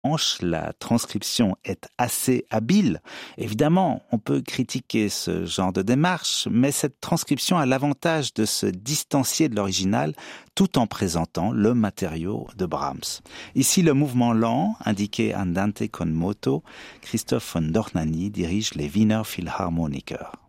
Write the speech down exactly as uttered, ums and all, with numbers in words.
la transcription est assez habile. Évidemment, on peut critiquer ce genre de démarche, mais cette transcription a l'avantage de se distancier de l'original tout en présentant le matériau de Brahms. Ici, le mouvement lent, indiqué Andante con moto, Christoph von Dohnanyi dirige les Wiener Philharmoniker.